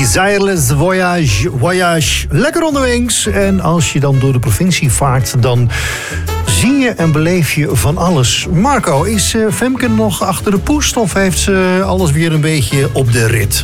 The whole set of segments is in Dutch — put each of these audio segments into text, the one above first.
Desireless Voyage. Lekker onderwegs. En als je dan door de provincie vaart, dan zie je en beleef je van alles. Marco, is Femke nog achter de poest of heeft ze alles weer een beetje op de rit?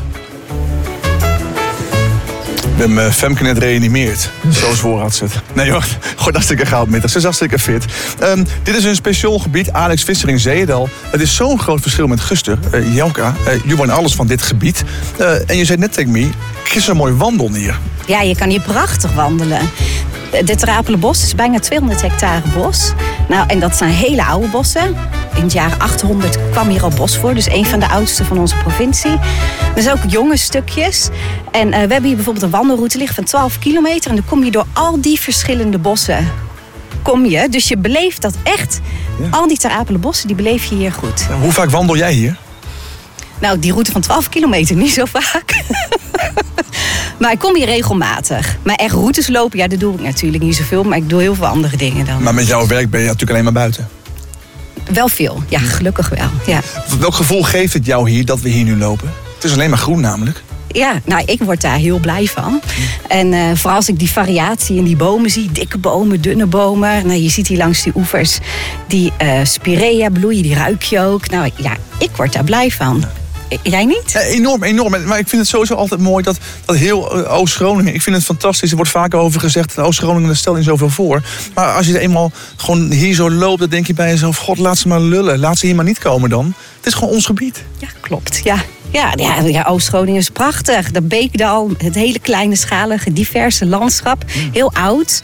Ik heb Femke net reanimeerd. Zoals voorraad zit. Nee hoor, gewoon hartstikke goud middag. Ze is hartstikke fit. Dit is een speciaal gebied, Alex Visser in Zeedal. Het is zo'n groot verschil met Guster. Jelka, je woont alles van dit gebied. En je zei net tegen me, het is een mooi wandelen hier. Ja, je kan hier prachtig wandelen. Dit Rapelenbos is bijna 200 hectare bos. Nou, en dat zijn hele oude bossen. In het jaar 800 kwam hier al bos voor. Dus een van de oudste van onze provincie. Er zijn ook jonge stukjes. En we hebben hier bijvoorbeeld een wandelroute liggen van 12 kilometer. En dan kom je door al die verschillende bossen. Dus je beleeft dat echt. Ja. Al die Ter Apelen-bossen, die beleef je hier goed. Hoe vaak wandel jij hier? Nou, die route van 12 kilometer niet zo vaak. Maar ik kom hier regelmatig. Maar echt routes lopen, ja, dat doe ik natuurlijk niet zoveel. Maar ik doe heel veel andere dingen dan. Maar met jouw werk ben je natuurlijk alleen maar buiten. Wel veel, ja, gelukkig wel. Ja. Welk gevoel geeft het jou hier dat we hier nu lopen? Het is alleen maar groen namelijk. Ja, nou, ik word daar heel blij van. En vooral als ik die variatie in die bomen zie. Dikke bomen, dunne bomen. Nou, je ziet hier langs die oevers die spirea bloeien. Die ruik je ook. Nou ja, ik word daar blij van. Jij niet? Ja, enorm. Maar ik vind het sowieso altijd mooi dat heel Oost-Groningen... Ik vind het fantastisch, er wordt vaker over gezegd... Oost-Groningen stelt niet zoveel voor. Maar als je er eenmaal gewoon hier zo loopt... dan denk je bij jezelf, god, laat ze maar lullen. Laat ze hier maar niet komen dan. Het is gewoon ons gebied. Ja, klopt. Ja, Oost-Groningen is prachtig. De Beekdal, het hele kleinschalige, diverse landschap. Heel oud.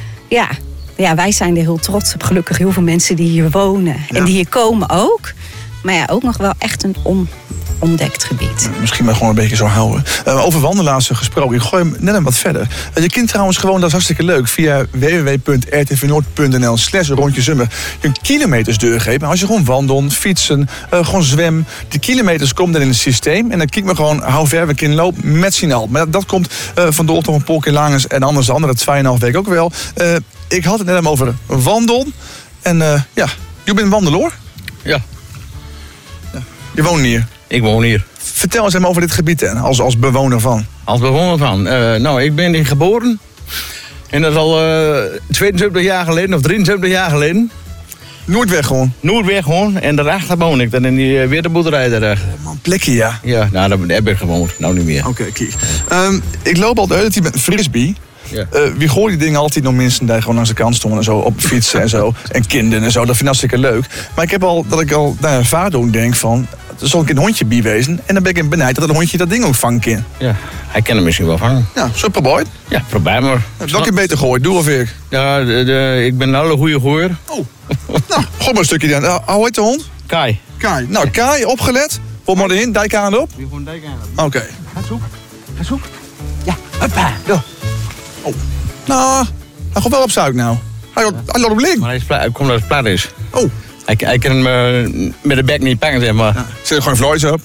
Ja, wij zijn er heel trots op. Gelukkig heel veel mensen die hier wonen. Ja. En die hier komen ook. Maar ja, ook nog wel echt een ontdekt gebied. Misschien maar gewoon een beetje zo houden. Over wandelaars gesproken, ik gooi hem net een wat verder. Je kunt trouwens gewoon, dat is hartstikke leuk... via www.rtvnoord.nl/rondjezummer je een kilometers doorgeven. Als je gewoon wandelt, fietsen, gewoon zwem... die kilometers komen dan in het systeem... en dan kijk me gewoon hoe ver we kunnen lopen met signaal. Maar dat komt vandoor toch een polk langs en anders dat 2,5 weken ook wel. Ik had het net over wandelen. En je bent wandeloor? Ja. Je woont hier? Ik woon hier. Vertel eens even over dit gebied dan, als bewoner van. Als bewoner van? Nou, ik ben hier geboren. En dat is al 72 jaar geleden of 73 jaar geleden. Noordweg gewoon? Noordweg gewoon. En daarachter woon ik. Dan in die weerboerderij daarachter. Man, plekje, ja. Ja, nou, daar heb ik gewoond. Nou niet meer. Oké, kijk. Ik loop altijd uit met frisbee. Ja. Wie gooit die dingen altijd nog mensen die gewoon langs de kant stonden en zo op fietsen en zo. En kinderen en zo, dat vind ik hartstikke leuk. Maar ik heb al, dat ik al naar vader denk van, er zal een hondje bij wezen. En dan ben ik benijd dat het hondje dat ding ook vangen kan. Ja, hij kan hem misschien wel vangen. Ja, zo probeer. Ja, probeer maar. Dat je beter gooit, doe of ik? Ja, ik ben een hele goede gooier. Oh, nou, gooi maar een stukje dan. Hoe heet de hond? Kai. Nou, Kai, opgelet. Wat maar erin, dijk aan op. Gewoon dijk aan op. Oké. Ga zoek. Ja, hoppa, go. Oh. Nou, hij gaat wel op zuik nou. Hij loopt op link. Maar hij komt dat het plat is. Oh. Hij kan hem met de bek niet pakken, zeg maar. Ja. Zet er gewoon vlees op?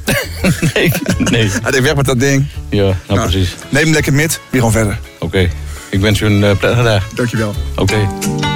Nee. Hij denkt weg met dat ding. Ja, precies. Neem hem lekker met, weer gewoon verder. Oké. Ik wens u een prettige dag. Dankjewel. Oké.